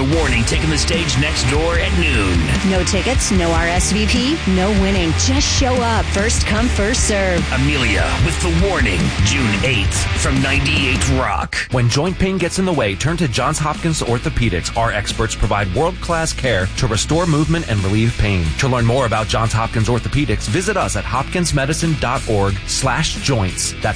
The Warning taking the stage next door at noon. No tickets, no RSVP, no winning. Just show up. First come, first serve. Amelia with The Warning, June 8th from 98 Rock. When joint pain gets in the way, turn to Johns Hopkins Orthopedics. Our experts provide world-class care to restore movement and relieve pain. To learn more about Johns Hopkins Orthopedics, visit us at hopkinsmedicine.org/joints. That's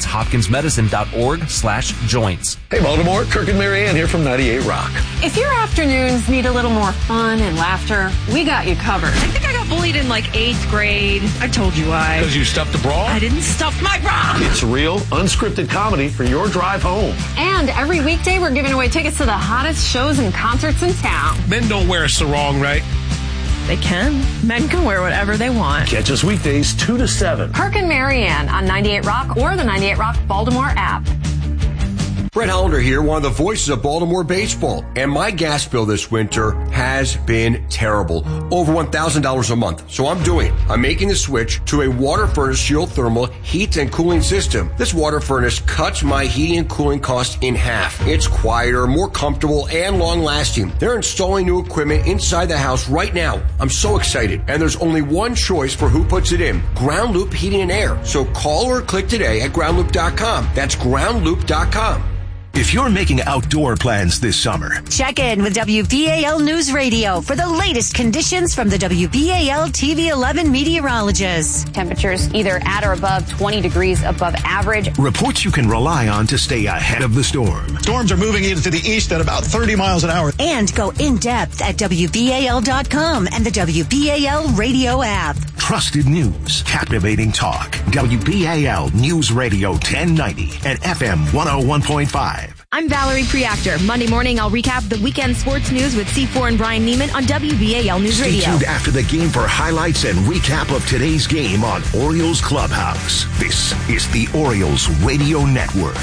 hopkinsmedicine.org/joints. Hey Baltimore, Kirk and Marianne here from 98 Rock. If your afternoons need a little more fun and laughter, we got you covered. I think I got bullied in like 8th grade. I told you why. Because you stuffed a bra? I didn't stuff my bra. It's real, unscripted comedy for your drive home. And every weekday, we're giving away tickets to the hottest shows and concerts in town. Men don't wear a sarong, right? They can. Men can wear whatever they want. Catch us weekdays 2 to 7. Kirk and Marianne on 98 Rock or the 98 Rock Baltimore app. Brett Hollander here, one of the voices of Baltimore baseball. And my gas bill this winter has been terrible. Over $1,000 a month. So I'm making the switch to a water furnace geothermal heat and cooling system. This water furnace cuts my heating and cooling costs in half. It's quieter, more comfortable, and long lasting. They're installing new equipment inside the house right now. I'm so excited. And there's only one choice for who puts it in. Ground Loop Heating and Air. So call or click today at groundloop.com. That's groundloop.com. If you're making outdoor plans this summer, Check in with WBAL News Radio for the latest conditions from the WBAL TV 11 meteorologists. Temperatures either at or above 20 degrees above average. reports you can rely on to stay ahead of the storm. Storms are moving into the east at about 30 miles an hour. And go in depth at WBAL.com and the WBAL radio app. Trusted news, captivating talk. WBAL News Radio 1090 and FM 101.5. I'm Valerie Preactor. Monday morning, I'll recap the weekend sports news with C4 and Brian Neiman on WBAL News Radio. Stay tuned after the game for highlights and recap of today's game on Orioles Clubhouse. This is the Orioles Radio Network.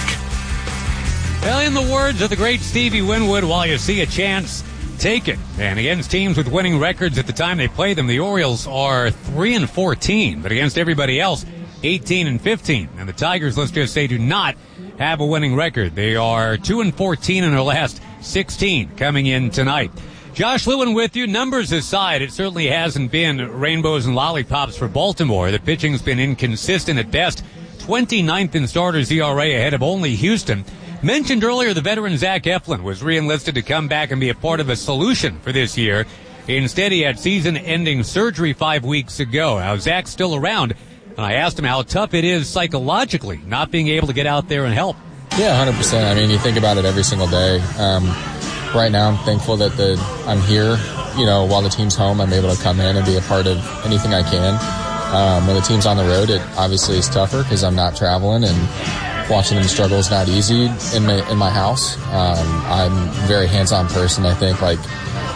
Well, in the words of the great Stevie Winwood, while you see a chance, take it. And against teams with winning records at the time they play them, the Orioles are 3-14, but against everybody else, 18-15. And the Tigers, let's just say, do not have a winning record. They are 2-14 in their last 16 coming in tonight. Josh Lewin with you. Numbers aside, it certainly hasn't been rainbows and lollipops for Baltimore. The pitching's been inconsistent at best. 29th in starters ERA ahead of only Houston. Mentioned earlier, the veteran Zach Eflin was re-enlisted to come back and be a part of a solution for this year. Instead, he had season-ending surgery 5 weeks ago. Now, Zach's still around, and I asked him how tough it is psychologically not being able to get out there and help. Yeah, 100%. I mean, you think about it every single day. Right now, I'm thankful that I'm here. You know, while the team's home, I'm able to come in and be a part of anything I can. When the team's on the road, it obviously is tougher because I'm not traveling, and watching them struggle is not easy in my house. I'm a very hands-on person. I think, like,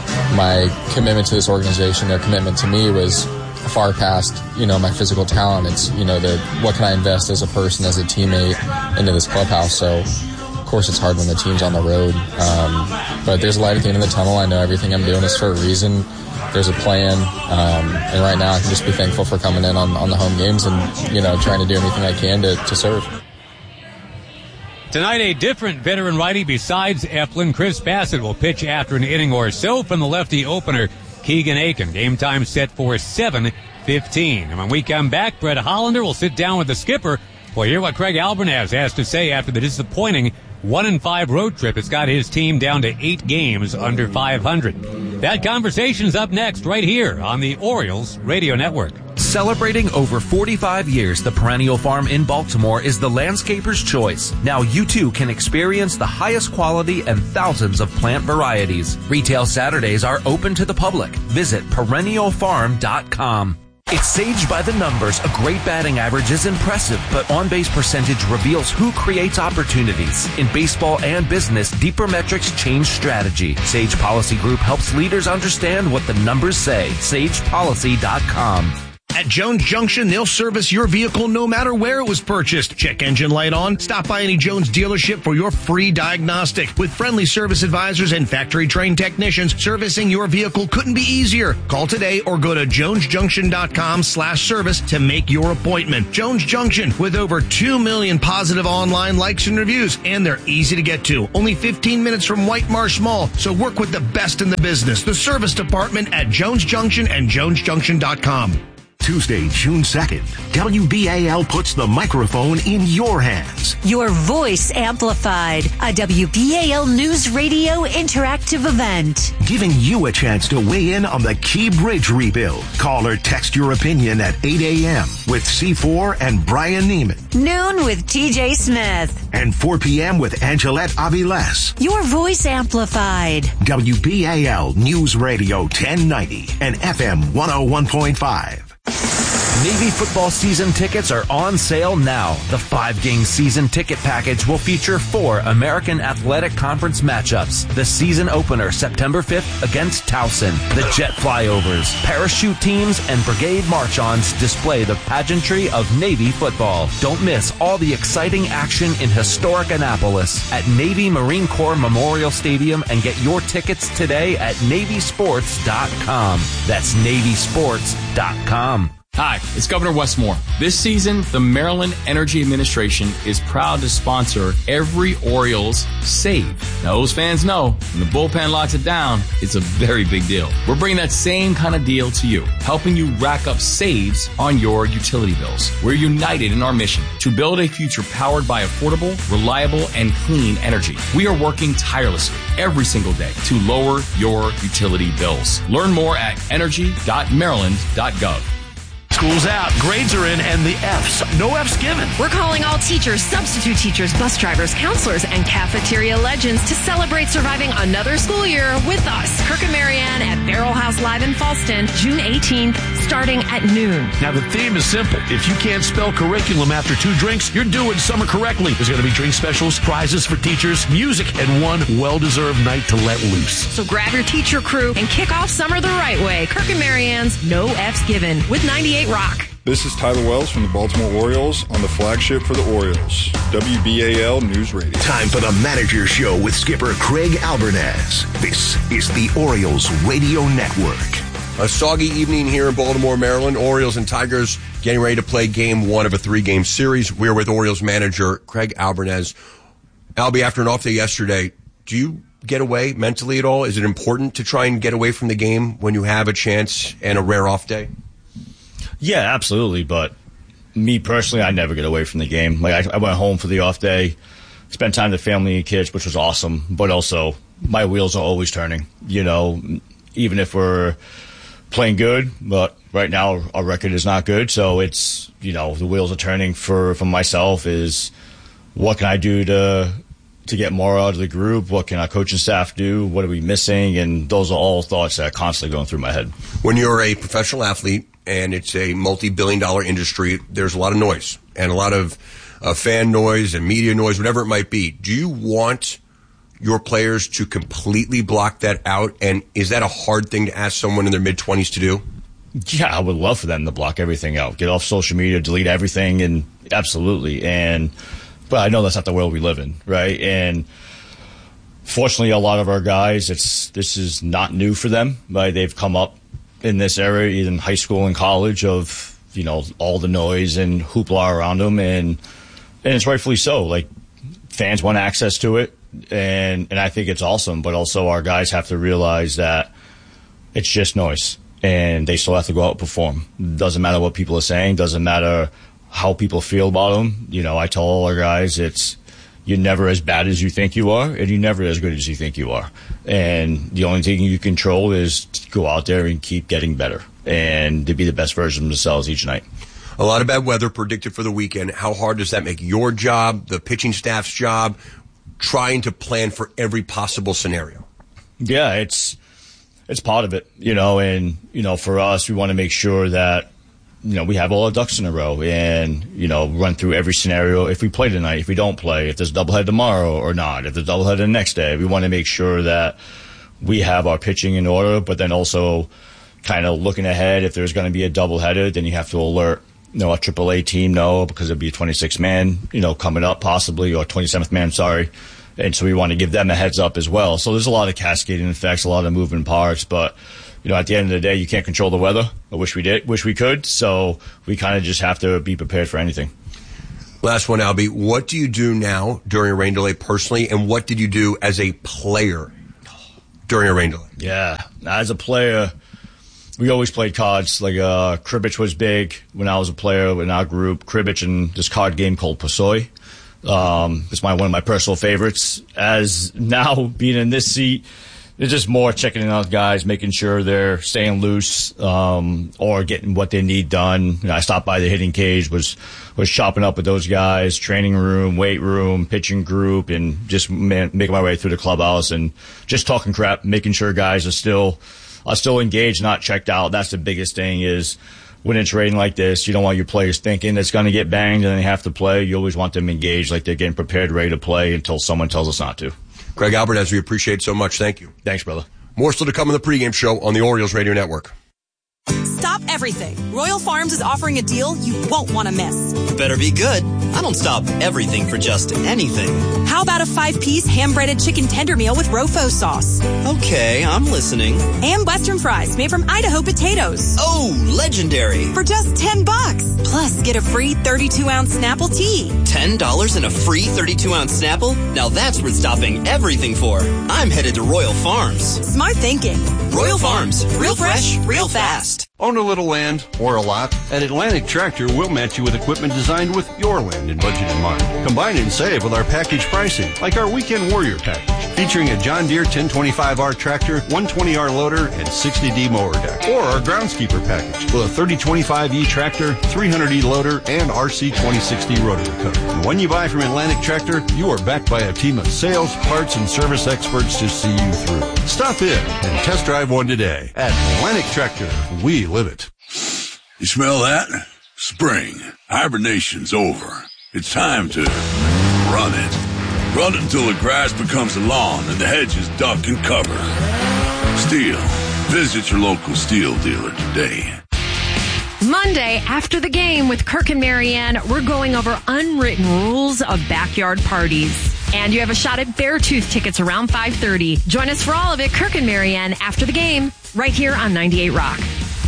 my commitment to this organization, their commitment to me was far past, my physical talent. It's, what can I invest as a person, as a teammate into this clubhouse. So, of course, it's hard when the team's on the road. But there's a light at the end of the tunnel. I know everything I'm doing is for a reason. There's a plan. And right now I can just be thankful for coming in on the home games and, trying to do anything I can to serve. Tonight, a different veteran righty besides Eflin. Chris Bassett will pitch after an inning or so from the lefty opener, Keegan Aiken. Game time set for 7:15. And when we come back, Brett Hollander will sit down with the skipper. We'll hear what Craig Albernaz has to say after the disappointing 1-5 road trip. It's got his team down to 8 games under 500. That conversation's up next right here on the Orioles Radio Network. Celebrating over 45 years, the Perennial Farm in Baltimore is the landscaper's choice. Now you too can experience the highest quality and thousands of plant varieties. Retail Saturdays are open to the public. Visit perennialfarm.com. It's Sage by the numbers. A great batting average is impressive, but on-base percentage reveals who creates opportunities. In baseball and business, deeper metrics change strategy. Sage Policy Group helps leaders understand what the numbers say. SagePolicy.com. At Jones Junction, they'll service your vehicle no matter where it was purchased. Check engine light on. Stop by any Jones dealership for your free diagnostic. With friendly service advisors and factory-trained technicians, servicing your vehicle couldn't be easier. Call today or go to jonesjunction.com/service to make your appointment. Jones Junction, with over 2 million positive online likes and reviews, and they're easy to get to. Only 15 minutes from White Marsh Mall, so work with the best in the business. The service department at Jones Junction and jonesjunction.com. Tuesday, June 2nd, WBAL puts the microphone in your hands. Your voice amplified. A WBAL News Radio interactive event. Giving you a chance to weigh in on the Key Bridge rebuild. Call or text your opinion at 8 a.m. with C4 and Brian Neiman. Noon with TJ Smith. And 4 p.m. with Angelette Aviles. Your voice amplified. WBAL News Radio 1090 and FM 101.5. Navy football season tickets are on sale now. The 5-game season ticket package will feature 4 American Athletic Conference matchups. The season opener September 5th against Towson. The jet flyovers, parachute teams, and brigade march-ons display the pageantry of Navy football. Don't miss all the exciting action in historic Annapolis at Navy Marine Corps Memorial Stadium and get your tickets today at NavySports.com. That's NavySports.com. Hi, it's Governor Wes Moore. This season, the Maryland Energy Administration is proud to sponsor every Orioles save. Now, those fans know when the bullpen locks it down, it's a very big deal. We're bringing that same kind of deal to you, helping you rack up saves on your utility bills. We're united in our mission to build a future powered by affordable, reliable, and clean energy. We are working tirelessly every single day to lower your utility bills. Learn more at energy.maryland.gov. School's out, grades are in, and the F's. No F's given. We're calling all teachers, substitute teachers, bus drivers, counselors, and cafeteria legends to celebrate surviving another school year with us. Kirk and Marianne at Barrel House Live in Falston, June 18th, starting at noon. Now, the theme is simple. If you can't spell curriculum after 2 drinks, you're doing summer correctly. There's going to be drink specials, prizes for teachers, music, and one well-deserved night to let loose. So grab your teacher crew and kick off summer the right way. Kirk and Marianne's No F's Given with 98 Rock. This is Tyler Wells from the Baltimore Orioles on the flagship for the Orioles, WBAL News Radio. Time for the Manager Show with skipper Craig Albernaz. This is the Orioles Radio Network. A soggy evening here in Baltimore, Maryland. Orioles and Tigers getting ready to play game 1 of a 3-game series. We're with Orioles manager Craig Albernaz. Albie, after an off day yesterday, do you get away mentally at all? Is it important to try and get away from the game when you have a chance and a rare off day? Yeah, absolutely. But me personally, I never get away from the game. Like I went home for the off day, spent time with the family and kids, which was awesome. But also, my wheels are always turning. You know, even if we're playing good, but right now our record is not good. So it's, you know, the wheels are turning for myself. Is what can I do to get more out of the group? What can our coaching staff do? What are we missing? And those are all thoughts that are constantly going through my head. When you're a professional athlete and it's a multi-billion-dollar industry, there's a lot of noise and a lot of fan noise and media noise, whatever it might be. Do you want your players to completely block that out? And is that a hard thing to ask someone in their mid-20s to do? Yeah, I would love for them to block everything out. Get off social media, delete everything, and absolutely. But I know that's not the world we live in, right? And fortunately, a lot of our guys, this is not new for them, right? They've come up in this area, either in high school and college, of, you know, all the noise and hoopla around them, and it's rightfully so. Like, fans want access to it, and I think it's awesome. But also, our guys have to realize that it's just noise, and they still have to go out and perform. Doesn't matter what people are saying. Doesn't matter how people feel about them. You know, I tell all our guys, you're never as bad as you think you are, and you're never as good as you think you are. And the only thing you control is to go out there and keep getting better and to be the best version of themselves each night. A lot of bad weather predicted for the weekend. How hard does that make your job, the pitching staff's job, trying to plan for every possible scenario? Yeah, it's part of it, you know, and, you know, for us, we want to make sure that, you know, we have all our ducks in a row and, you know, run through every scenario. If we play tonight, if we don't play, if there's a doublehead tomorrow or not, if there's a doublehead the next day, we want to make sure that we have our pitching in order, but then also kind of looking ahead. If there's going to be a doubleheader, then you have to alert, a AAA team, because it'll be a 26-man, coming up possibly, or 27th man, sorry. And so we want to give them a heads up as well. So there's a lot of cascading effects, a lot of moving parts, but at the end of the day, you can't control the weather. I wish we could. So we kind of just have to be prepared for anything. Last one, Albie. What do you do now during a rain delay personally, and what did you do as a player during a rain delay? Yeah, as a player, we always played cards. Like cribbage was big when I was a player in our group. Cribbage and this card game called Posoi. It's one of my personal favorites. As now being in this seat, it's just more checking in on guys, making sure they're staying loose, or getting what they need done. I stopped by the hitting cage, was shopping up with those guys, training room, weight room, pitching group, and just making my way through the clubhouse and just talking crap, making sure guys are still engaged, not checked out. That's the biggest thing is when it's raining like this, you don't want your players thinking it's going to get banged and they have to play. You always want them engaged, like they're getting prepared, ready to play until someone tells us not to. Greg Albertez, we appreciate it so much. Thank you. Thanks, brother. More still to come on the pregame show on the Orioles Radio Network. Stop everything. Royal Farms is offering a deal you won't want to miss. Better be good. I don't stop everything for just anything. How about a 5-piece ham-breaded chicken tender meal with Rofo sauce? Okay, I'm listening. And Western fries made from Idaho potatoes. Oh, legendary. For just $10. Plus, get a free 32-ounce Snapple tea. $10 and a free 32-ounce Snapple? Now that's worth stopping everything for. I'm headed to Royal Farms. Smart thinking. Royal Farms. Real fresh, real fast. Own a little land or a lot? At Atlantic Tractor, we'll match you with equipment designed with your land and budget in mind. Combine and save with our package pricing, like our Weekend Warrior package, featuring a John Deere 1025R tractor, 120R loader, and 60D mower deck. Or our Groundskeeper package with a 3025E tractor, 300E loader, and RC 2060 rotary cover. And when you buy from Atlantic Tractor, you are backed by a team of sales, parts, and service experts to see you through. Stop in and test drive one today. At Atlantic Tractor, we live it. You smell that? Spring. Hibernation's over. It's time to run it. Run it until the grass becomes a lawn and the hedges duck and cover. Steel. Visit your local Steel dealer today. Monday, after the game with Kirk and Marianne, we're going over unwritten rules of backyard parties. And you have a shot at Beartooth tickets around 5:30. Join us for all of it, Kirk and Marianne, after the game, right here on 98 Rock.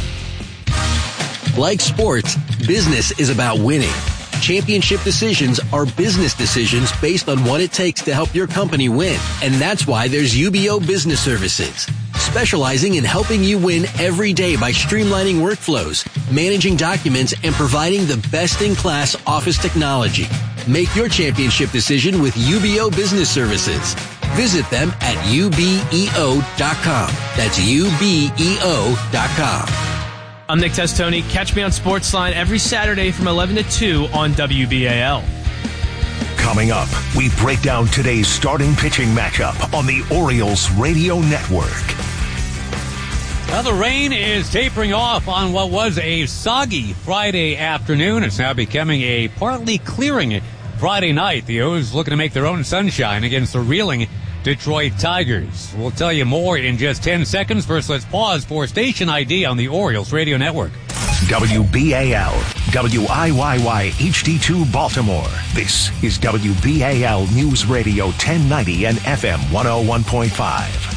Like sports, business is about winning. Championship decisions are business decisions based on what it takes to help your company win. And that's why there's UBO Business Services, specializing in helping you win every day by streamlining workflows, managing documents, and providing the best-in-class office technology. Make your championship decision with UBO Business Services. Visit them at ubeo.com. That's ubeo.com. I'm Nick Testoni. Catch me on Sportsline every Saturday from 11 to 2 on WBAL. Coming up, we break down today's starting pitching matchup on the Orioles Radio Network. Well, the rain is tapering off on what was a soggy Friday afternoon. It's now becoming a partly clearing Friday night. The O's looking to make their own sunshine against the reeling Detroit Tigers. We'll tell you more in just 10 seconds. First, let's pause for station ID on the Orioles Radio Network. WBAL, WIYY HD2 Baltimore. This is WBAL News Radio 1090 and FM 101.5.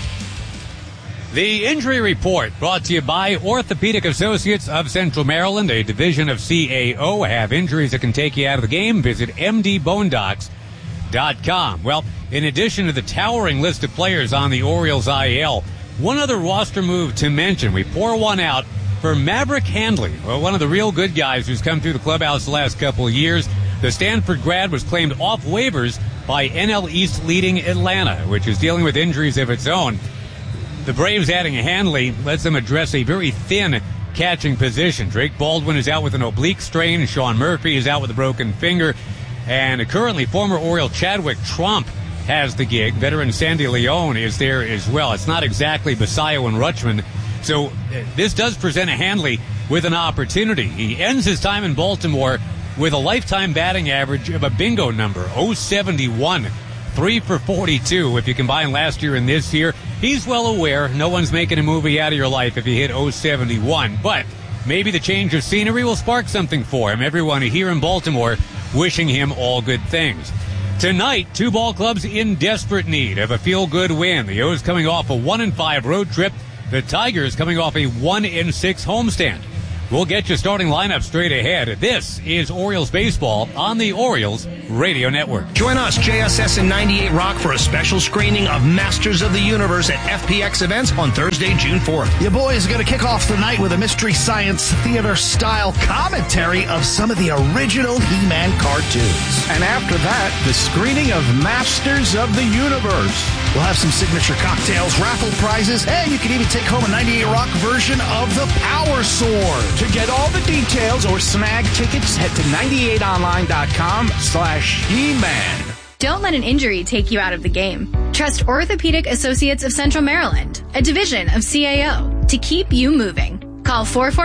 The injury report brought to you by Orthopedic Associates of Central Maryland, a division of CAO. Have injuries that can take you out of the game? Visit mdbonedocs.com. Well, in addition to the towering list of players on the Orioles IL, one other roster move to mention. We pour one out for Maverick Handley, one of the real good guys who's come through the clubhouse the last couple of years. The Stanford grad was claimed off waivers by NL East leading Atlanta, which is dealing with injuries of its own. The Braves adding a Handley lets them address a very thin catching position. Drake Baldwin is out with an oblique strain. Sean Murphy is out with a broken finger. And currently, former Oriole Chadwick Tromp has the gig. Veteran Sandy Leone is there as well. It's not exactly Basayo and Rutschman. So this does present a Handley with an opportunity. He ends his time in Baltimore with a lifetime batting average of a bingo number, 071, 3 for 42. If you combine last year and this year, he's well aware no one's making a movie out of your life if you hit 071, but maybe the change of scenery will spark something for him. Everyone here in Baltimore wishing him all good things. Tonight, two ball clubs in desperate need of a feel-good win. The O's coming off a 1-5 road trip. The Tigers coming off a 1-6 homestand. We'll get you starting lineup straight ahead. This is Orioles baseball on the Orioles Radio Network. Join us, JSS and 98 Rock, for a special screening of Masters of the Universe at FPX Events on Thursday, June 4th. Your boys are going to kick off the night with a Mystery Science Theater-style commentary of some of the original He-Man cartoons. And after that, the screening of Masters of the Universe. We'll have some signature cocktails, raffle prizes, and you can even take home a 98 Rock version of the Power Sword. To get all the details or snag tickets, head to 98online.com/He-Man. Don't let an injury take you out of the game. Trust Orthopedic Associates of Central Maryland, a division of CAO, to keep you moving. Call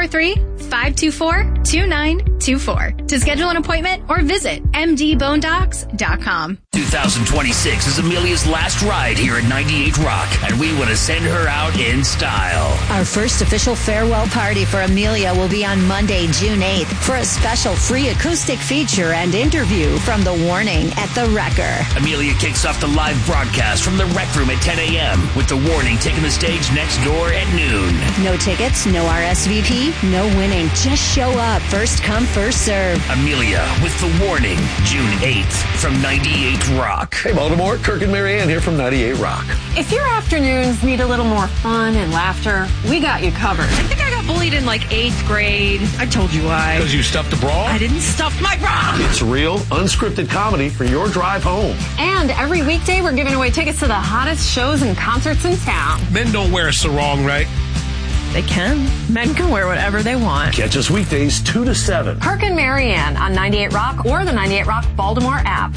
443-524-2924 to schedule an appointment or visit mdbonedocs.com. 2026 is Amelia's last ride here at 98 Rock, and we want to send her out in style. Our first official farewell party for Amelia will be on Monday, June 8th, for a special free acoustic feature and interview from The Warning at The Wrecker. Amelia kicks off the live broadcast from the Rec Room at 10 a.m., with The Warning taking the stage next door at noon. No tickets, no RSVP, no winning. Just show up. First come, first serve. Amelia with The Warning, June 8th from 98 Rock. Hey, Baltimore, Kirk and Marianne here from 98 Rock. If your afternoons need a little more fun and laughter, we got you covered. I think I got bullied in like 8th grade. I told you why. Because you stuffed a bra? I didn't stuff my bra. It's real, unscripted comedy for your drive home. And every weekday, we're giving away tickets to the hottest shows and concerts in town. Men don't wear a sarong, right? They can. Men can wear whatever they want. Catch us weekdays 2 to 7. Kirk and Marianne on 98 Rock or the 98 Rock Baltimore app.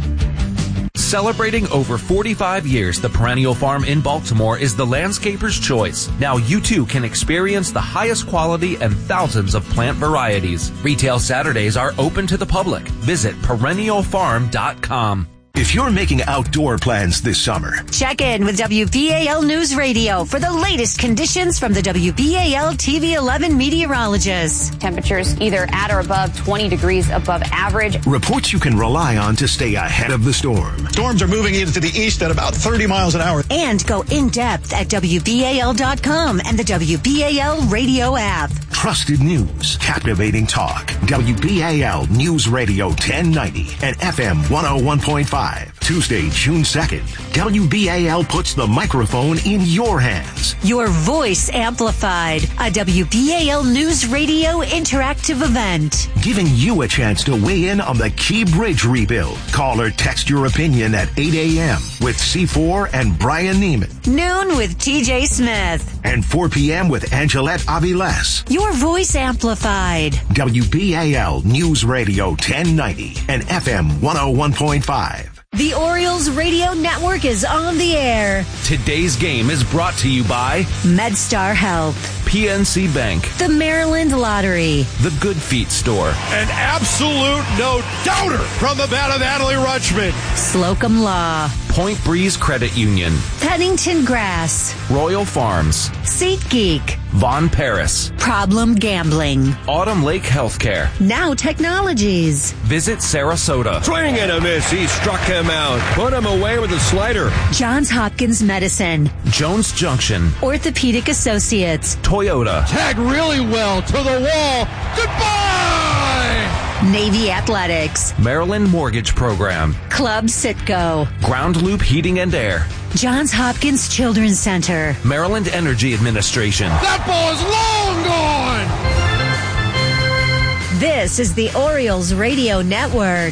Celebrating over 45 years, the Perennial Farm in Baltimore is the landscaper's choice. Now you too can experience the highest quality and thousands of plant varieties. Retail Saturdays are open to the public. Visit perennialfarm.com. If you're making outdoor plans this summer, check in with WBAL News Radio for the latest conditions from the WBAL TV 11 meteorologists. Temperatures either at or above 20 degrees above average. Reports you can rely on to stay ahead of the storm. Storms are moving into the east at about 30 miles an hour. And go in depth at WBAL.com and the WBAL radio app. Trusted news, captivating talk. WBAL News Radio 1090 and FM 101.5. Tuesday, June 2nd. WBAL puts the microphone in your hands. Your voice amplified. A WBAL News Radio interactive event. Giving you a chance to weigh in on the Key Bridge rebuild. Call or text your opinion at 8 a.m. with C4 and Brian Neiman. Noon with TJ Smith. And 4 p.m. with Angelette Aviles. Your voice amplified. WBAL News Radio 1090 and FM 101.5. The Orioles Radio Network is on the air. Today's game is brought to you by MedStar Health, PNC Bank, the Maryland Lottery, the Good Feet Store, An absolute no-doubter from the bat of Natalie Rutschman, Slocum Law, Point Breeze Credit Union, Pennington Grass, Royal Farms, SeatGeek, Von Paris, Problem Gambling, Autumn Lake Healthcare, Now Technologies. Visit Sarasota. Swing and a miss. He struck him out. Put him away with a slider. Johns Hopkins Medicine, Jones Junction, Orthopedic Associates, Toyota. Tagged really well to the wall. Goodbye! Navy Athletics, Maryland Mortgage Program, Club Citgo, Ground Loop Heating and Air, Johns Hopkins Children's Center, Maryland Energy Administration. That ball is long gone! This is the Orioles Radio Network.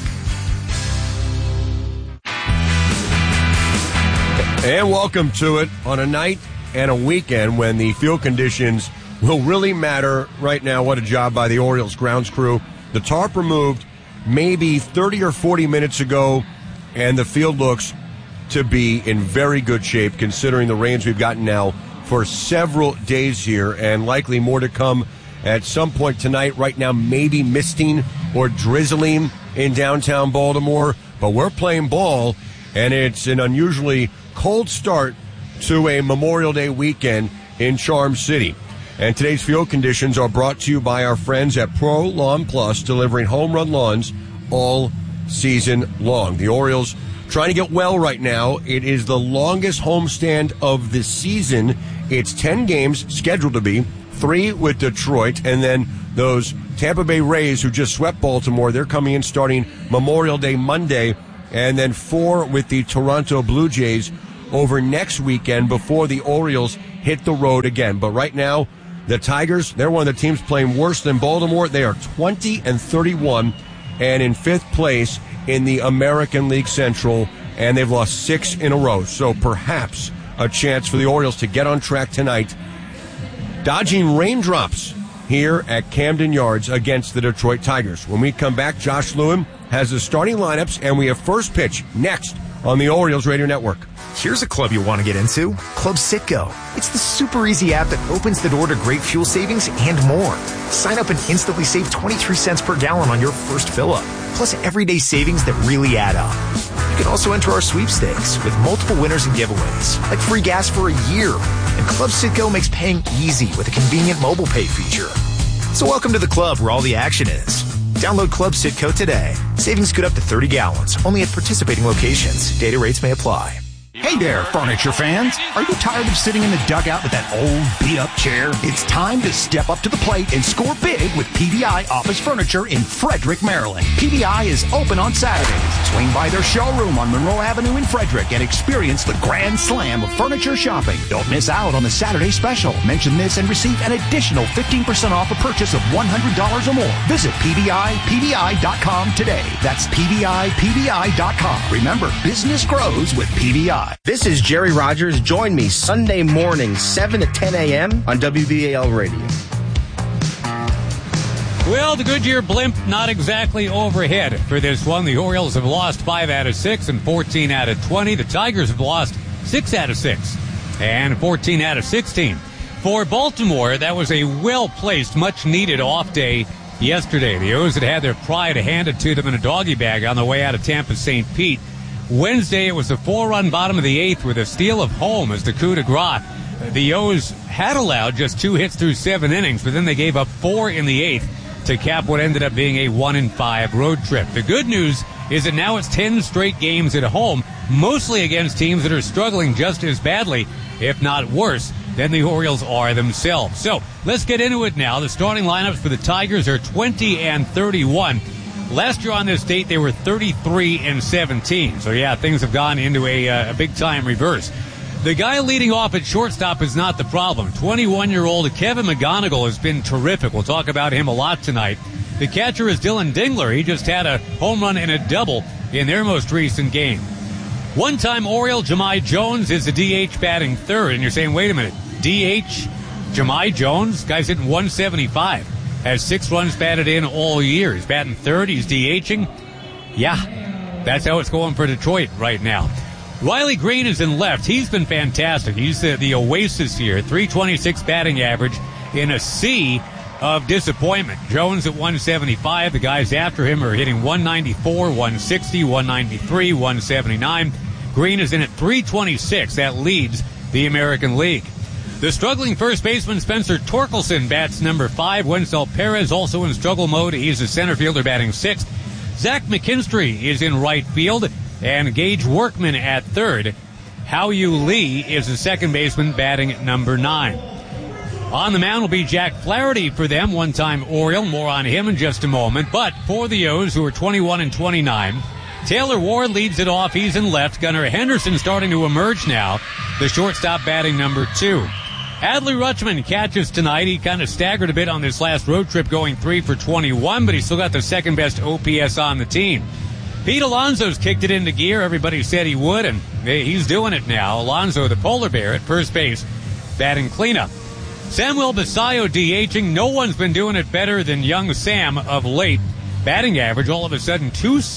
And welcome to it on a night and a weekend when the field conditions will really matter. Right now, what a job by the Orioles grounds crew. The tarp removed maybe 30 or 40 minutes ago, and the field looks to be in very good shape considering the rains we've gotten now for several days here, and likely more to come at some point tonight. Right now, maybe misting or drizzling in downtown Baltimore, but we're playing ball, and it's an unusually cold start to a Memorial Day weekend in Charm City. And today's field conditions are brought to you by our friends at Pro Lawn Plus, delivering home run lawns all season long. The Orioles trying to get well right now. It is the longest homestand of the season. It's 10 games scheduled to be, 3 with Detroit, and then those Tampa Bay Rays who just swept Baltimore. They're coming in starting Memorial Day Monday, and then 4 with the Toronto Blue Jays over next weekend before the Orioles hit the road again. But right now, the Tigers, they're one of the teams playing worse than Baltimore. They are 20-31 and in 5th place in the American League Central, and they've lost 6 in a row. So perhaps a chance for the Orioles to get on track tonight, dodging raindrops here at Camden Yards against the Detroit Tigers. When we come back, Josh Lewin has the starting lineups, and we have first pitch next on the Orioles Radio Network. Here's a club you want to get into, Club Citgo. It's the super easy app that opens the door to great fuel savings and more. Sign up and instantly save 23 cents per gallon on your first fill-up, plus everyday savings that really add up. You can also enter our sweepstakes with multiple winners and giveaways, like free gas for a year. And Club Citgo makes paying easy with a convenient mobile pay feature. So welcome to the club where all the action is. Download Club Citgo today. Savings good up to 30 gallons, only at participating locations. Data rates may apply. Hey there, furniture fans. Are you tired of sitting in the dugout with that old beat-up chair? It's time to step up to the plate and score big with PVI Office Furniture in Frederick, Maryland. PVI is open on Saturdays. Swing by their showroom on Monroe Avenue in Frederick and experience the grand slam of furniture shopping. Don't miss out on the Saturday special. Mention this and receive an additional 15% off a purchase of $100 or more. Visit PVI.com today. That's PVI.com. Remember, business grows with PVI. This is Jerry Rogers. Join me Sunday morning, 7 to 10 a.m. on WBAL Radio. Well, the Goodyear blimp not exactly overhead for this one. The Orioles have lost 5 out of 6 and 14 out of 20. The Tigers have lost 6 out of 6 and 14 out of 16. For Baltimore, that was a well-placed, much-needed off day yesterday. The O's had their pride handed to them in a doggy bag on the way out of Tampa St. Pete. Wednesday, it was the 4-run bottom of the 8th with a steal of home as the coup de grace. The O's had allowed just 2 hits through 7 innings, but then they gave up 4 in the 8th to cap what ended up being a 1-5 road trip. The good news is that now it's 10 straight games at home, mostly against teams that are struggling just as badly, if not worse, than the Orioles are themselves. So let's get into it now. The starting lineups for the Tigers are 20-31. Last year on this date, they were 33-17. So, yeah, things have gone into a big-time reverse. The guy leading off at shortstop is not the problem. 21-year-old Kevin McGonigal has been terrific. We'll talk about him a lot tonight. The catcher is Dylan Dingler. He just had a home run and a double in their most recent game. One-time Oriole Jahmai Jones is the DH batting third. And you're saying, wait a minute, DH Jahmai Jones? Guy's hitting 175. Has 6 runs batted in all year. He's batting third. He's DHing. Yeah, that's how it's going for Detroit right now. Riley Green is in left. He's been fantastic. He's the oasis here. 326 batting average in a sea of disappointment. Jones at 175. The guys after him are hitting 194, 160, 193, 179. Green is in at 326. That leads the American League. The struggling first baseman Spencer Torkelson bats number 5. Wencel Perez also in struggle mode. He's a center fielder batting 6th. Zach McKinstry is in right field, and Gage Workman at third. Hao-Yu Lee is the second baseman batting number 9. On the mound will be Jack Flaherty for them, one-time Oriole. More on him in just a moment. But for the O's, who are 21-29, Taylor Ward leads it off. He's in left. Gunnar Henderson starting to emerge now. The shortstop batting number 2. Adley Rutschman catches tonight. He kind of staggered a bit on this last road trip, going 3 for 21, but he still got the second best OPS on the team. Pete Alonso's kicked it into gear. Everybody said he would, and he's doing it now. Alonso, the polar bear at first base, batting cleanup. Samuel Basallo DHing. No one's been doing it better than young Sam of late. Batting average all of a sudden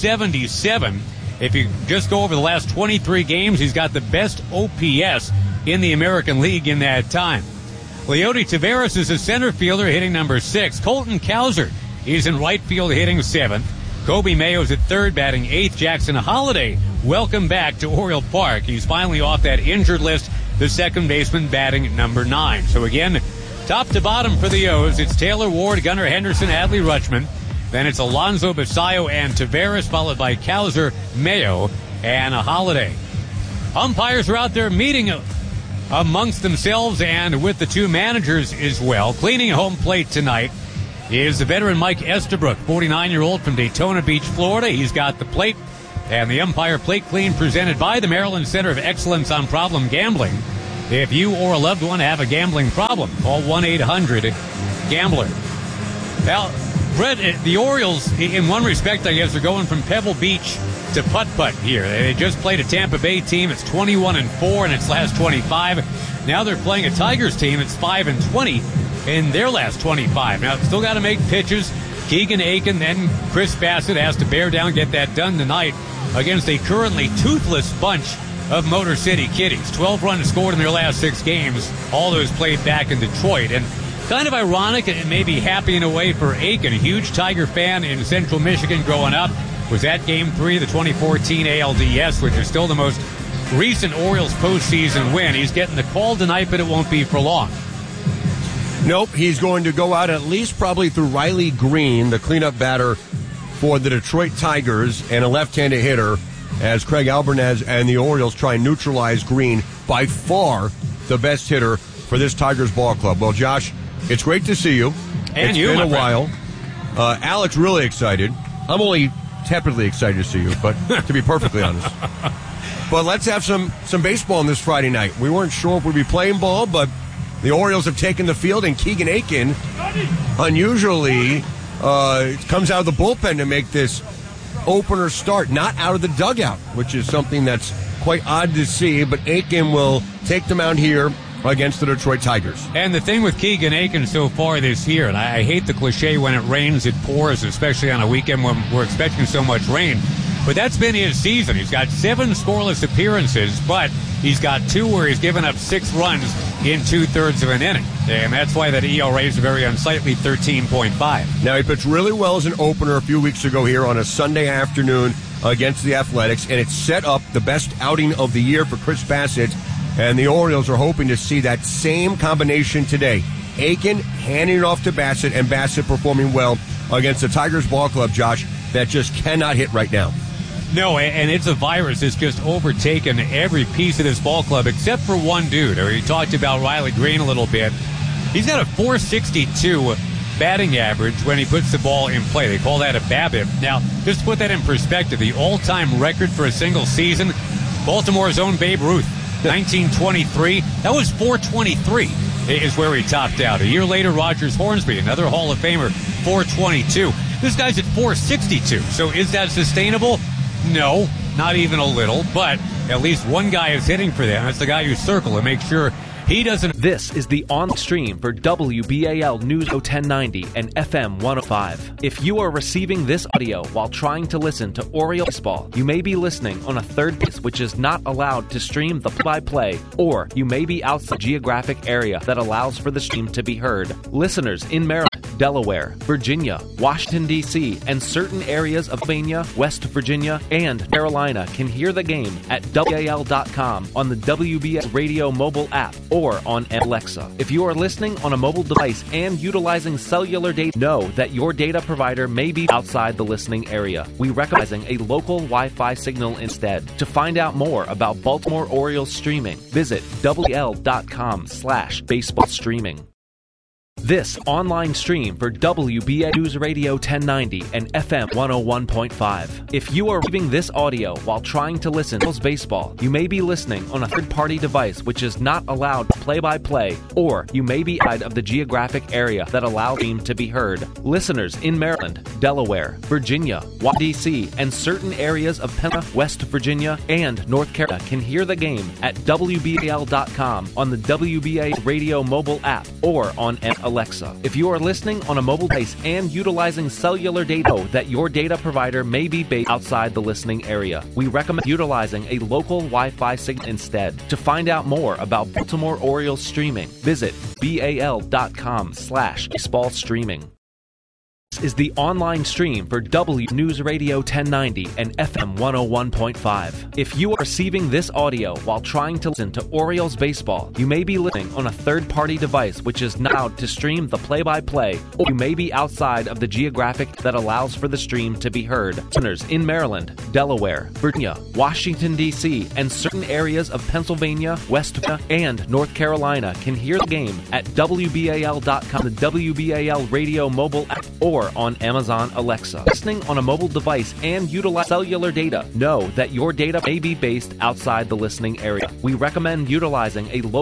277. If you just go over the last 23 games, he's got the best OPS in the American League in that time. Leody Taveras is a center fielder hitting number 6. Colton Cowser is in right field hitting 7th. Kobe Mayo's at third batting 8th. Jackson Holiday, welcome back to Oriole Park. He's finally off that injured list the second baseman, batting at number 9. So again, top to bottom for the O's, it's Taylor Ward, Gunnar Henderson, Adley Rutschman. Then it's Alonso, Basayo, and Taveras, followed by Cowser, Mayo, and a Holiday. Umpires are out there meeting amongst themselves and with the two managers as well. Cleaning home plate tonight is the veteran Mike Estabrook, 49-year-old from Daytona Beach, Florida. He's got the plate and the umpire plate clean presented by the Maryland Center of Excellence on Problem Gambling. If you or a loved one have a gambling problem, call 1-800-GAMBLER. Now, Brett, the Orioles, in one respect, I guess, are going from Pebble Beach to putt-putt here. They just played a Tampa Bay team. It's 21-4 in its last 25. Now they're playing a Tigers team. It's 5-20 in their last 25. Now, still got to make pitches. Keegan Aiken, then Chris Bassett has to bear down, get that done tonight against a currently toothless bunch of Motor City Kitties. 12 runs scored in their last 6 games. All those played back in Detroit. And kind of ironic and maybe happy in a way for Aiken, a huge Tiger fan in Central Michigan growing up, was at Game 3 of the 2014 ALDS, which is still the most recent Orioles postseason win. He's getting the call tonight, but it won't be for long. Nope, he's going to go out at least probably through Riley Green, the cleanup batter for the Detroit Tigers, and a left-handed hitter, as Craig Albernaz and the Orioles try and neutralize Green, by far the best hitter for this Tigers ball club. Well, Josh, it's great to see you. And it's you, been a friend. while. Alex, really excited. I'm only tepidly excited to see you, but to be perfectly honest. But let's have some baseball on this Friday night. We weren't sure if we'd be playing ball, but the Orioles have taken the field, and Keegan Aiken unusually comes out of the bullpen to make this opener start, not out of the dugout, which is something that's quite odd to see. But Aiken will take them out here against the Detroit Tigers. And the thing with Keegan Aiken so far this year, and I hate the cliche, when it rains, it pours, especially on a weekend when we're expecting so much rain. But that's been his season. He's got 7 scoreless appearances, but he's got 2 where he's given up 6 runs in 2/3 of an inning. And that's why that ERA is a very unsightly 13.5. Now, he pitched really well as an opener a few weeks ago here on a Sunday afternoon against the Athletics, and it set up the best outing of the year for Chris Bassett. And the Orioles are hoping to see that same combination today. Aiken handing it off to Bassett, and Bassett performing well against the Tigers ball club, Josh, that just cannot hit right now. No, and it's a virus that's just overtaken every piece of this ball club except for one dude. We talked about Riley Green a little bit. He's got a .462 batting average when he puts the ball in play. They call that a BABIP. Now, just to put that in perspective, the all-time record for a single season, Baltimore's own Babe Ruth, 1923, that was .423 is where he topped out. A year later, Rogers Hornsby, another Hall of Famer, .422. This guy's at .462. So is that sustainable? No, not even a little, but at least one guy is hitting for them. That's the guy you circle and make sure he doesn't. This is the on stream for WBAL News 1090 and FM 105. If you are receiving this audio while trying to listen to Orioles baseball, you may be listening on a third base which is not allowed to stream the play-by-play, or you may be outside the geographic area that allows for the stream to be heard. Listeners in Maryland, Delaware, Virginia, Washington, D.C., and certain areas of Pennsylvania, West Virginia, and Carolina can hear the game at WBAL.com on the WBA Radio mobile app or on Alexa. If you are listening on a mobile device and utilizing cellular data, know that your data provider may be outside the listening area. We recommend a local Wi-Fi signal instead. To find out more about Baltimore Orioles streaming, visit WBAL.com/baseball streaming. This online stream for WBA News Radio 1090 and FM 101.5. If you are receiving this audio while trying to listen to baseball, you may be listening on a third-party device which is not allowed play-by-play, or you may be outside of the geographic area that allows the stream to be heard. Listeners in Maryland, Delaware, Virginia, Washington, D.C., and certain areas of Pennsylvania, West Virginia, and North Carolina can hear the game at WBAL.com on the WBA Radio mobile app or on Alexa. If you are listening on a mobile device and utilizing cellular data, know that your data provider may be based outside the listening area. We recommend utilizing a local Wi-Fi signal instead. To find out more about Baltimore Orioles streaming, visit BAL.com/baseball streaming. is the online stream for W News Radio 1090 and FM 101.5. If you are receiving this audio while trying to listen to Orioles baseball, you may be listening on a third-party device which is not allowed to stream the play-by-play, or you may be outside of the geographic that allows for the stream to be heard. Listeners in Maryland, Delaware, Virginia, Washington, D.C., and certain areas of Pennsylvania, West Virginia, and North Carolina can hear the game at WBAL.com, the WBAL radio mobile app, or on Amazon Alexa. Listening on a mobile device and utilize cellular data, know that your data may be based outside the listening area. We recommend utilizing a local